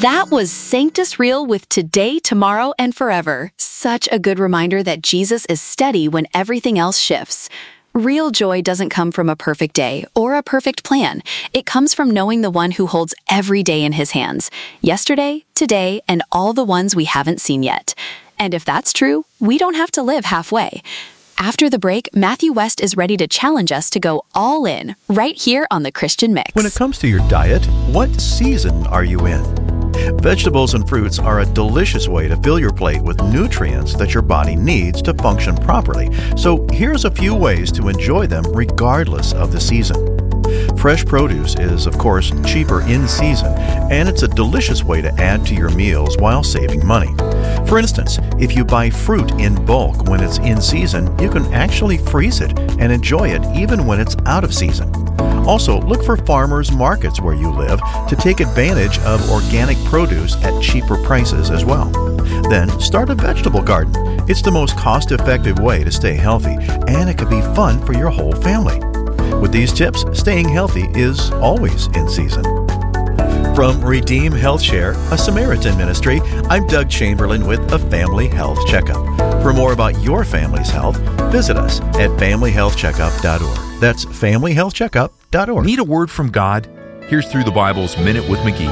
That was Sanctus Real with Today, Tomorrow, and Forever. Such a good reminder that Jesus is steady when everything else shifts. Real joy doesn't come from a perfect day or a perfect plan. It comes from knowing the one who holds every day in his hands, yesterday, today, and all the ones we haven't seen yet. And if that's true, we don't have to live halfway. After the break, Matthew West is ready to challenge us to go all in, right here on The Christian Mix. When it comes to your diet, what season are you in? Vegetables and fruits are a delicious way to fill your plate with nutrients that your body needs to function properly. So here's a few ways to enjoy them regardless of the season. Fresh produce is, of course, cheaper in season, and it's a delicious way to add to your meals while saving money. For instance, if you buy fruit in bulk when it's in season, you can actually freeze it and enjoy it even when it's out of season. Also, look for farmers markets where you live to take advantage of organic produce at cheaper prices as well. Then, start a vegetable garden. It's the most cost-effective way to stay healthy, and it can be fun for your whole family. With these tips, staying healthy is always in season. From Redeem Health Share, a Samaritan ministry, I'm Doug Chamberlain with a Family Health Checkup. For more about your family's health, visit us at familyhealthcheckup.org. That's familyhealthcheckup.org. Need a word from God? Here's Through the Bible's Minute with McGee.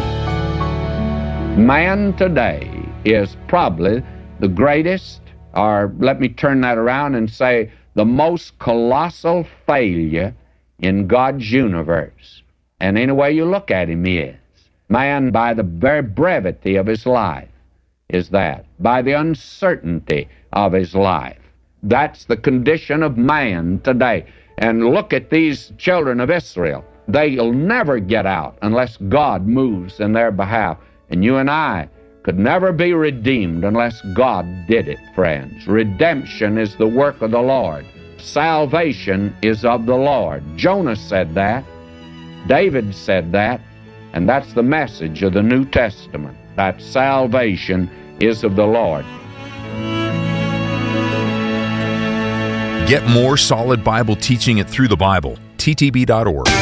Man today is probably the greatest, or let me turn that around and say the most colossal failure in God's universe. And any way you look at him, he is. Man, by the very brevity of his life, is that. By the uncertainty of his life. That's the condition of man today. And look at these children of Israel. They'll never get out unless God moves in their behalf. And you and I could never be redeemed unless God did it, friends. Redemption is the work of the Lord. Salvation is of the Lord. Jonah said that. David said that. And that's the message of the New Testament, that salvation is of the Lord. Get more solid Bible teaching at Through the Bible, ttb.org.